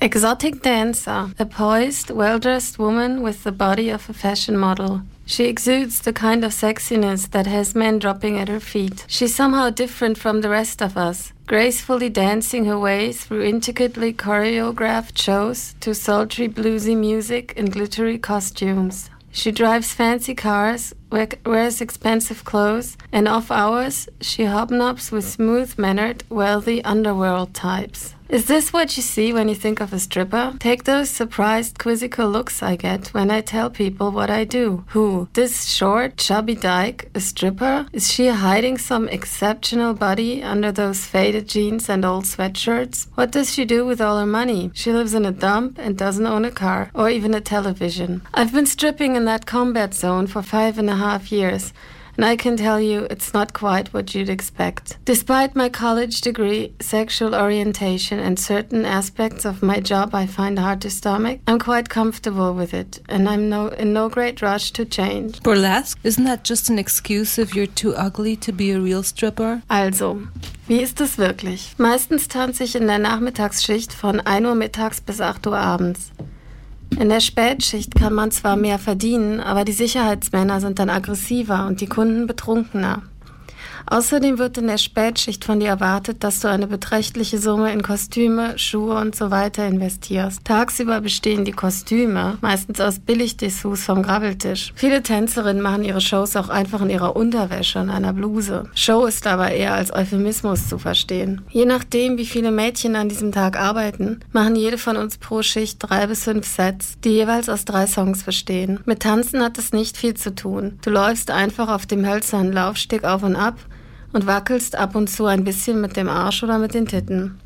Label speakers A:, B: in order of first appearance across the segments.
A: Exotic dancer, a poised, well-dressed woman with the body of a fashion model. She exudes the kind of sexiness that has men dropping at her feet. She's somehow different from the rest of us, gracefully dancing her way through intricately choreographed shows to sultry bluesy music and glittery costumes. She drives fancy cars, wears expensive clothes, and off hours she hobnobs with smooth-mannered, wealthy underworld types. Is this what you see when you think of a stripper? Take those surprised, quizzical looks I get when I tell people what I do. Who? This short, chubby dyke, a stripper? Is she hiding some exceptional body under those faded jeans and old sweatshirts? What does she do with all her money? She lives in a dump and doesn't own a car or even a television. I've been stripping in that combat zone for 5.5 years. And I can tell you it's not quite what you'd expect. Despite my college degree, sexual orientation, and certain aspects of my job I find hard to stomach, I'm quite comfortable with it, and I'm in no great rush to change.
B: Burlesque? Isn't that just an excuse if you're too ugly to be a real stripper?
A: Also, wie ist es wirklich? Meistens tanze ich in der Nachmittagsschicht von 1 Uhr mittags bis 8 Uhr abends. In der Spätschicht kann man zwar mehr verdienen, aber die Sicherheitsmänner sind dann aggressiver und die Kunden betrunkener. Außerdem wird in der Spätschicht von dir erwartet, dass du eine beträchtliche Summe in Kostüme, Schuhe und so weiter investierst. Tagsüber bestehen die Kostüme meistens aus Billigdessous vom Grabbeltisch. Viele Tänzerinnen machen ihre Shows auch einfach in ihrer Unterwäsche und einer Bluse. Show ist aber eher als Euphemismus zu verstehen. Je nachdem, wie viele Mädchen an diesem Tag arbeiten, machen jede von uns pro Schicht 3 bis 5 Sets, die jeweils aus 3 Songs bestehen. Mit Tanzen hat es nicht viel zu tun. Du läufst einfach auf dem hölzernen Laufsteg auf und ab und wackelst ab und zu ein bisschen mit dem Arsch oder mit den Titten.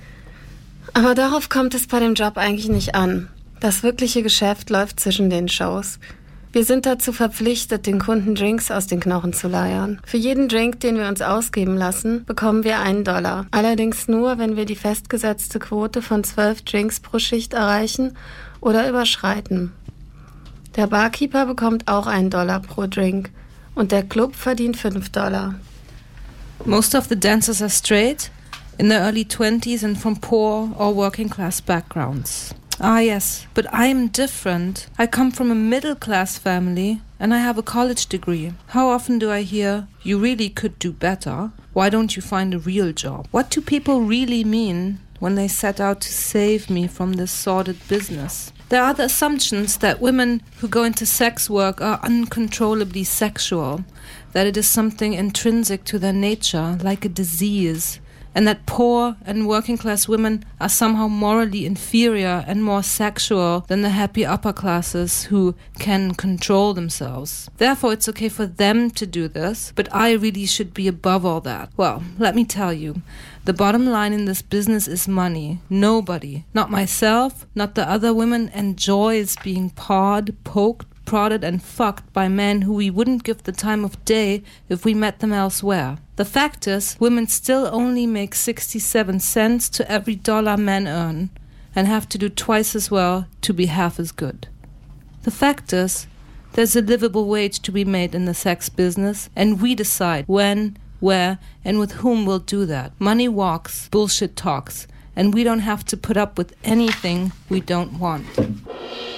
A: Aber darauf kommt es bei dem Job eigentlich nicht an. Das wirkliche Geschäft läuft zwischen den Shows. Wir sind dazu verpflichtet, den Kunden Drinks aus den Knochen zu leiern. Für jeden Drink, den wir uns ausgeben lassen, bekommen wir $1. Allerdings nur, wenn wir die festgesetzte Quote von 12 Drinks pro Schicht erreichen oder überschreiten. Der Barkeeper bekommt auch $1 pro Drink und der Club verdient $5.
B: Most of the dancers are straight, in their early 20s and from poor or working class backgrounds. Ah yes, but I'm different. I come from a middle class family and I have a college degree. How often do I hear, you really could do better? Why don't you find a real job? What do people really mean when they set out to save me from this sordid business? There are the assumptions that women who go into sex work are uncontrollably sexual, that it is something intrinsic to their nature, like a disease, and that poor and working class women are somehow morally inferior and more sexual than the happy upper classes who can control themselves. Therefore, it's okay for them to do this, but I really should be above all that. Well, let me tell you, the bottom line in this business is money. Nobody, not myself, not the other women, enjoys being pawed, poked, prodded and fucked by men who we wouldn't give the time of day if we met them elsewhere. The fact is, women still only make 67 cents to every dollar men earn and have to do twice as well to be half as good. The fact is, there's a livable wage to be made in the sex business and we decide when, where, and with whom we'll do that. Money walks, bullshit talks, and we don't have to put up with anything we don't want.